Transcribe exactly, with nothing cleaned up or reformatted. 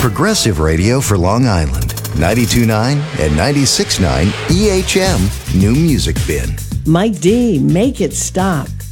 Progressive radio for Long Island. ninety-two point nine and ninety-six point nine E H M New Music Bin. Mike D, Make It Stop.